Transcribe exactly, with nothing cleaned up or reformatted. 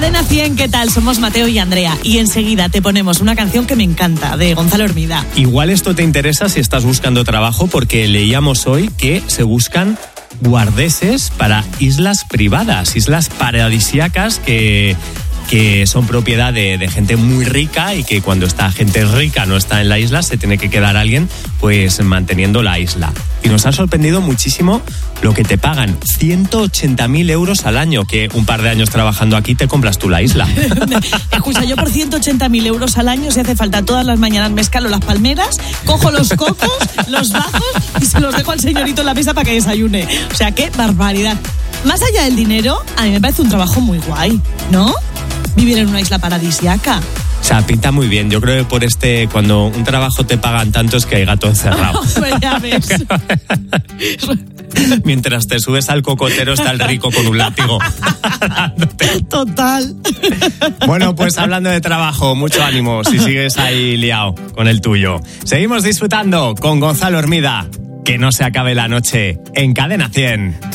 Cadena cien, ¿qué tal? Somos Mateo y Andrea y enseguida te ponemos una canción que me encanta, de Gonzalo Hermida. Igual esto te interesa si estás buscando trabajo, porque leíamos hoy que se buscan guardeses para islas privadas, islas paradisíacas que... que son propiedad de, de gente muy rica, y que cuando esta gente rica no está en la isla, se tiene que quedar alguien pues manteniendo la isla. Y nos ha sorprendido muchísimo lo que te pagan, ciento ochenta mil euros al año, que un par de años trabajando aquí te compras tú la isla. Escucha, yo por ciento ochenta mil euros al año, si hace falta, todas las mañanas me escalo las palmeras, cojo los cocos, los bajos y se los dejo al señorito en la mesa para que desayune. O sea, qué barbaridad. Más allá del dinero, a mí me parece un trabajo muy guay, ¿no? Vivir en una isla paradisíaca. O sea, pinta muy bien. Yo creo que por este, cuando un trabajo te pagan tanto, es que hay gato encerrado. Pues ya ves. Mientras te subes al cocotero está el rico con un látigo. Total. Bueno, pues hablando de trabajo, mucho ánimo si sigues ahí liado con el tuyo. Seguimos disfrutando con Gonzalo Hermida. Que no se acabe la noche en Cadena cien.